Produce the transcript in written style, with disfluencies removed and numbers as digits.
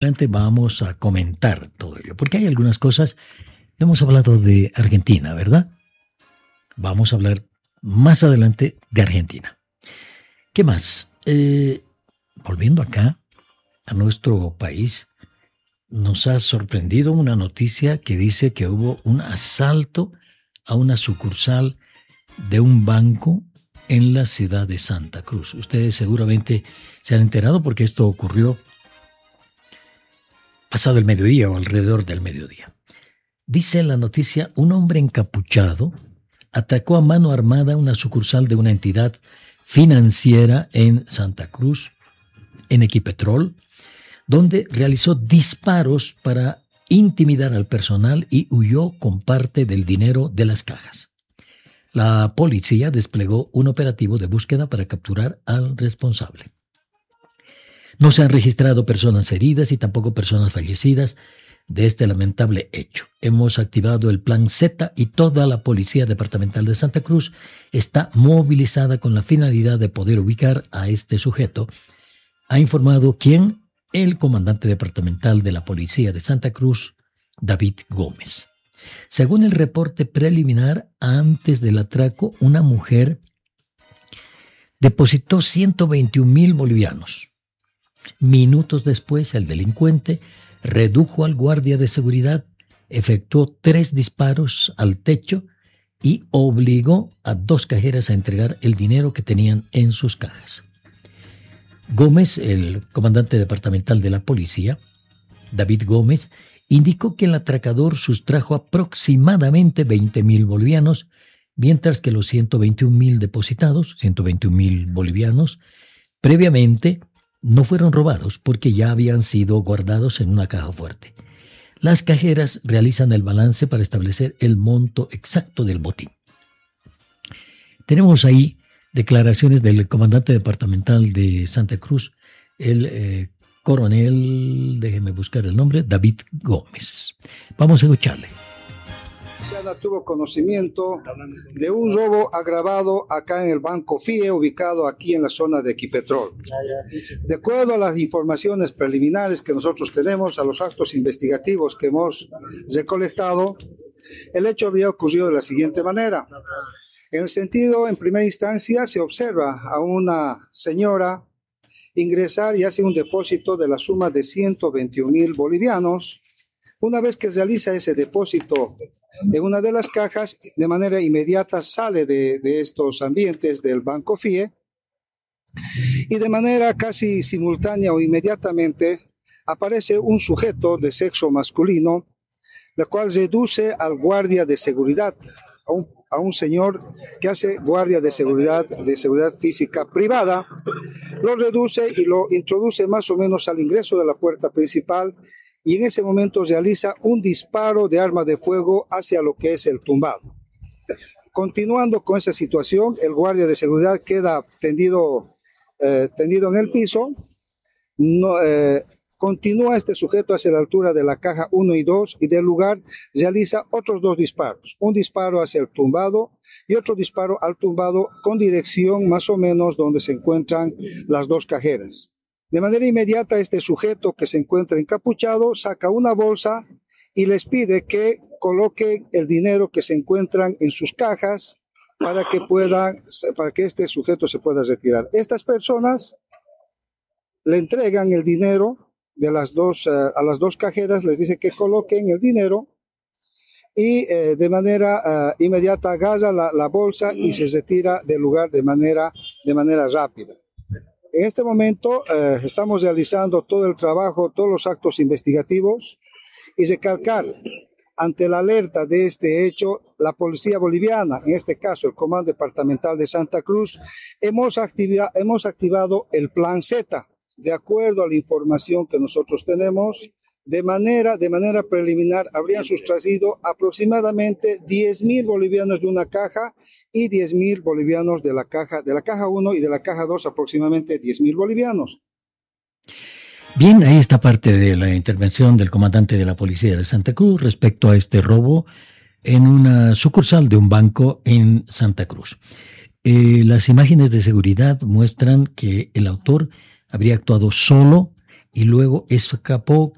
adelante vamos a comentar todo ello, porque hay algunas cosas. Hemos hablado de Argentina, ¿verdad? Vamos a hablar más adelante de Argentina. ¿Qué más? Volviendo acá a nuestro país, nos ha sorprendido una noticia que dice que hubo un asalto a una sucursal de un banco en la ciudad de Santa Cruz. Ustedes seguramente se han enterado porque esto ocurrió pasado el mediodía o alrededor del mediodía. Dice la noticia, un hombre encapuchado atacó a mano armada una sucursal de una entidad financiera en Santa Cruz, en Equipetrol, donde realizó disparos para intimidar al personal y huyó con parte del dinero de las cajas. La policía desplegó un operativo de búsqueda para capturar al responsable. No se han registrado personas heridas y tampoco personas fallecidas de este lamentable hecho. Hemos activado el Plan Z y toda la Policía Departamental de Santa Cruz está movilizada con la finalidad de poder ubicar a este sujeto. Ha informado ¿quién? El comandante departamental de la Policía de Santa Cruz, David Gómez. Según el reporte preliminar, antes del atraco, una mujer depositó 121,000 bolivianos. Minutos después, el delincuente redujo al guardia de seguridad, efectuó 3 disparos al techo y obligó a 2 cajeras a entregar el dinero que tenían en sus cajas. Gómez, el comandante departamental de la policía, David Gómez, indicó que el atracador sustrajo aproximadamente 20,000 bolivianos, mientras que los 121,000 depositados, 121,000 bolivianos, previamente no fueron robados porque ya habían sido guardados en una caja fuerte. Las cajeras realizan el balance para establecer el monto exacto del botín. Tenemos ahí declaraciones del comandante departamental de Santa Cruz, el coronel, déjeme buscar el nombre, David Gómez. Vamos a escucharle. Tuvo conocimiento de un robo agravado acá en el Banco FIE, ubicado aquí en la zona de Equipetrol. De acuerdo a las informaciones preliminares que nosotros tenemos, a los actos investigativos que hemos recolectado, el hecho habría ocurrido de la siguiente manera. En el sentido, en primera instancia, se observa a una señora ingresar y hace un depósito de la suma de 121,000 bolivianos. Una vez que realiza ese depósito en una de las cajas, de manera inmediata sale de estos ambientes del Banco FIE y de manera casi simultánea o inmediatamente aparece un sujeto de sexo masculino, la cual reduce al guardia de seguridad, a un señor que hace guardia de seguridad física privada, lo reduce y lo introduce más o menos al ingreso de la puerta principal y en ese momento realiza un disparo de arma de fuego hacia lo que es el tumbado. Continuando con esa situación, el guardia de seguridad queda tendido en el piso. Continúa este sujeto hacia la altura de la caja 1 y 2 y del lugar realiza otros 2 disparos. Un disparo hacia el tumbado y otro disparo al tumbado con dirección más o menos donde se encuentran las 2 cajeras. De manera inmediata, este sujeto que se encuentra encapuchado saca una bolsa y les pide que coloquen el dinero que se encuentran en sus cajas para que este sujeto se pueda retirar. Estas personas le entregan el dinero a las dos cajeras, les dice que coloquen el dinero y de manera inmediata agarra la bolsa y se retira del lugar de manera rápida. En este momento estamos realizando todo el trabajo, todos los actos investigativos y recalcar, ante la alerta de este hecho, la policía boliviana, en este caso el Comando Departamental de Santa Cruz, hemos activado el Plan Z. De acuerdo a la información que nosotros tenemos, de manera preliminar habrían sustraído aproximadamente 10,000 bolivianos de una caja y 10,000 bolivianos de la caja 1 y de la caja 2 aproximadamente 10,000 bolivianos. Bien, ahí está parte de la intervención del comandante de la Policía de Santa Cruz respecto a este robo en una sucursal de un banco en Santa Cruz. Las imágenes de seguridad muestran que el autor habría actuado solo y luego escapó